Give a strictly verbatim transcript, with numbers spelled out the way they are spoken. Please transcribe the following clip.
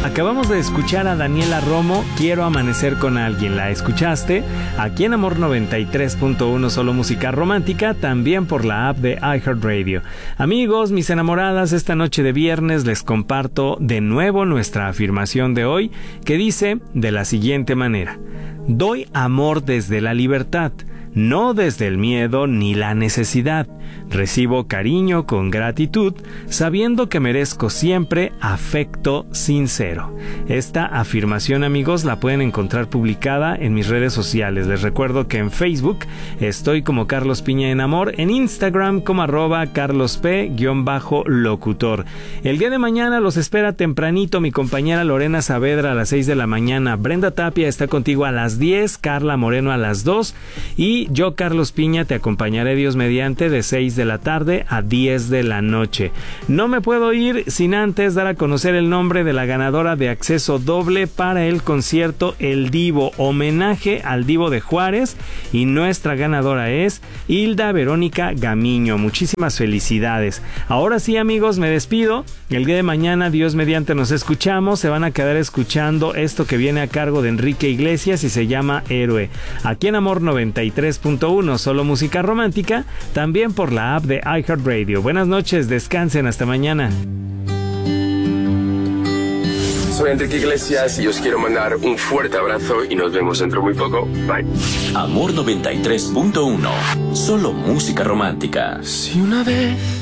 acabamos de escuchar a Daniela Romo, Quiero amanecer con alguien. ¿La escuchaste? Aquí en Amor noventa y tres punto uno, solo música romántica, también por la app de iHeartRadio. Amigos, mis enamoradas, esta noche de viernes les comparto de nuevo nuestra afirmación de hoy, que dice de la siguiente manera: doy amor desde la libertad, no desde el miedo ni la necesidad. Recibo cariño con gratitud, sabiendo que merezco siempre afecto sincero. Esta afirmación, amigos, la pueden encontrar publicada en mis redes sociales. Les recuerdo que en Facebook estoy como Carlos Piña en Amor, en Instagram como arroba carlosp-locutor. El día de mañana los espera tempranito mi compañera Lorena Saavedra a las seis de la mañana. Brenda Tapia está contigo a las diez, Carla Moreno a las dos y yo, Carlos Piña, te acompañaré Dios mediante de seis de la tarde a diez de la noche. No me puedo ir sin antes dar a conocer el nombre de la ganadora de acceso doble para el concierto El Divo, homenaje al Divo de Juárez, y nuestra ganadora es Hilda Verónica Gamiño. Muchísimas felicidades. Ahora sí, amigos, me despido. El día de mañana, Dios mediante, nos escuchamos. Se van a quedar escuchando esto que viene a cargo de Enrique Iglesias y se llama Héroe. Aquí en Amor noventa y tres punto uno, solo música romántica, también por la app de iHeartRadio. Buenas noches, descansen, hasta mañana. Soy Enrique Iglesias y os quiero mandar un fuerte abrazo y nos vemos dentro muy poco. Bye. Amor noventa y tres punto uno, solo música romántica. Si una vez